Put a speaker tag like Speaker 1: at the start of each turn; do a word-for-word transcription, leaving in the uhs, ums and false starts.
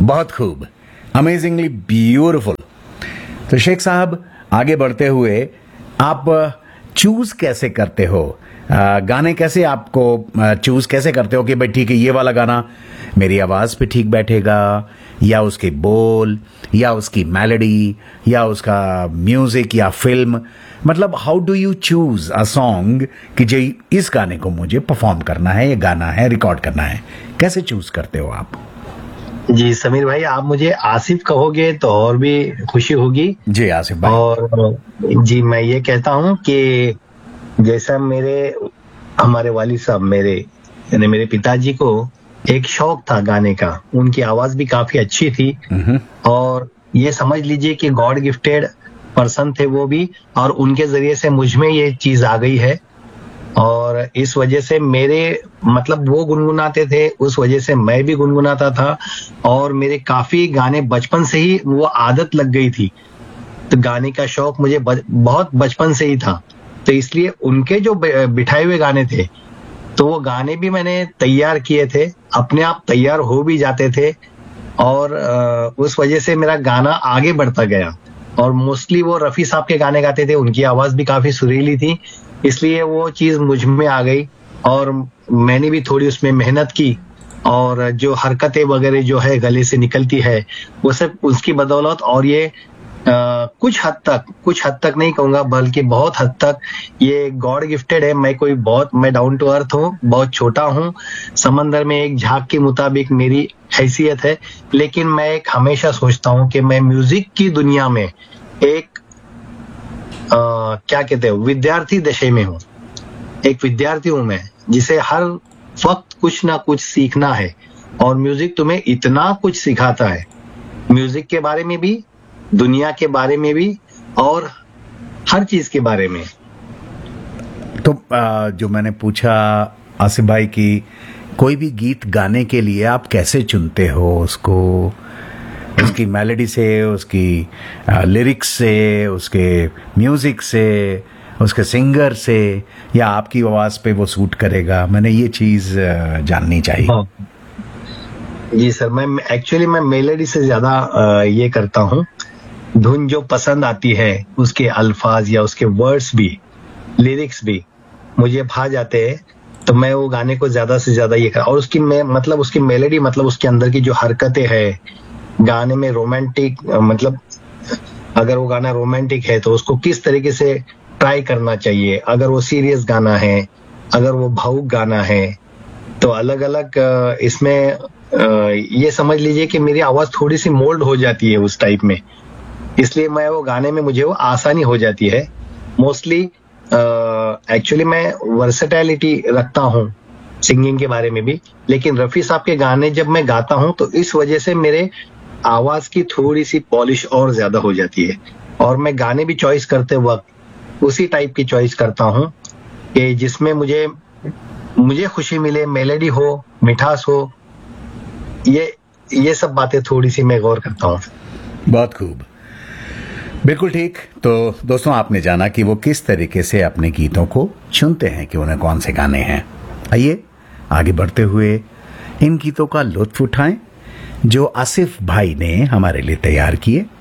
Speaker 1: बहुत खूब, amazingly beautiful. तो शेख साहब, आगे बढ़ते हुए आप चूज कैसे करते हो आ, गाने? कैसे आपको चूज कैसे करते हो कि भाई ठीक है, ये वाला गाना मेरी आवाज पे ठीक बैठेगा, या उसके बोल, या उसकी मेलोडी, या उसका म्यूजिक, या फिल्म? मतलब how do you choose a song कि जो इस गाने को मुझे परफॉर्म करना है, ये गाना है, रिकॉर्ड करना है? कैसे चूज करते हो आप?
Speaker 2: जी समीर भाई, आप मुझे आसिफ कहोगे तो और भी खुशी होगी।
Speaker 1: जी आसिफ भाई।
Speaker 2: और जी मैं ये कहता हूँ कि जैसा मेरे हमारे वालिद साहब, मेरे यानी मेरे पिताजी को एक शौक था गाने का, उनकी आवाज भी काफी अच्छी थी, और ये समझ लीजिए कि गॉड गिफ्टेड पर्सन थे वो भी, और उनके जरिए से मुझ में ये चीज आ गई है। और इस वजह से मेरे मतलब वो गुनगुनाते थे, उस वजह से मैं भी गुनगुनाता था, और मेरे काफी गाने बचपन से ही वो आदत लग गई थी। तो गाने का शौक मुझे बच, बहुत बचपन से ही था, तो इसलिए उनके जो बिठाए हुए गाने थे, तो वो गाने भी मैंने तैयार किए थे, अपने आप तैयार हो भी जाते थे, और उस वजह से मेरा गाना आगे बढ़ता गया। और मोस्टली वो रफी साहब के गाने गाते थे, उनकी आवाज भी काफी सुरीली थी, इसलिए वो चीज मुझ में आ गई, और मैंने भी थोड़ी उसमें मेहनत की, और जो हरकतें वगैरह जो है गले से निकलती है, वो सब उसकी बदौलत। और ये आ, कुछ हद तक कुछ हद तक नहीं कहूंगा, बल्कि बहुत हद तक ये गॉड गिफ्टेड है। मैं कोई बहुत मैं डाउन टू अर्थ हूँ, बहुत छोटा हूँ, समंदर में एक झाग के मुताबिक मेरी हैसियत है, लेकिन मैं एक हमेशा सोचता हूँ कि मैं म्यूजिक की दुनिया में एक आ, क्या कहते हैं, विद्यार्थी दशे में हूँ। एक विद्यार्थी हूँ मैं, जिसे हर वक्त कुछ ना कुछ सीखना है, और म्यूजिक तुम्हें इतना कुछ सिखाता है, म्यूजिक के बारे में भी, दुनिया के बारे में भी, और हर चीज के बारे में।
Speaker 1: तो आ, जो मैंने पूछा आसिफ भाई की, कोई भी गीत गाने के लिए आप कैसे चुनते हो उसको? उसकी मेलोडी से, उसकी लिरिक्स से, उसके म्यूजिक से, उसके सिंगर से, या आपकी आवाज पे वो सूट करेगा? मैंने ये चीज जाननी चाहिए।
Speaker 2: हाँ। जी सर, मैं एक्चुअली मैं मेलोडी से ज्यादा ये करता हूँ। धुन जो पसंद आती है, उसके अल्फाज या उसके वर्ड्स भी, लिरिक्स भी मुझे भा जाते हैं, तो मैं वो गाने को ज्यादा से ज्यादा ये कर, और उसकी मैं मतलब उसकी मेलोडी, मतलब उसके अंदर की जो हरकतें हैं गाने में, रोमांटिक, मतलब अगर वो गाना रोमांटिक है तो उसको किस तरीके से ट्राई करना चाहिए, अगर वो सीरियस गाना है, अगर वो भावुक गाना है, तो अलग अलग इसमें ये समझ लीजिए कि मेरी आवाज थोड़ी सी मोल्ड हो जाती है उस टाइप में, इसलिए मैं वो गाने में मुझे वो आसानी हो जाती है। मोस्टली एक्चुअली मैं वर्सेटैलिटी रखता हूँ सिंगिंग के बारे में भी, लेकिन रफी साहब के गाने जब मैं गाता हूँ तो इस वजह से मेरे आवाज की थोड़ी सी पॉलिश और ज्यादा हो जाती है, और मैं गाने भी चॉइस करते वक्त उसी टाइप की चॉइस करता हूँ कि जिसमें मुझे मुझे खुशी मिले, मेलोडी हो, मिठास हो, ये ये सब बातें थोड़ी सी मैं गौर करता हूँ।
Speaker 1: बहुत खूब, बिल्कुल ठीक। तो दोस्तों, आपने जाना कि वो किस तरीके से अपने गीतों को चुनते हैं कि उन्हें कौन से गाने हैं। आइए आगे बढ़ते हुए इन गीतों का लुत्फ उठाएं जो आसिफ भाई ने हमारे लिए तैयार किए।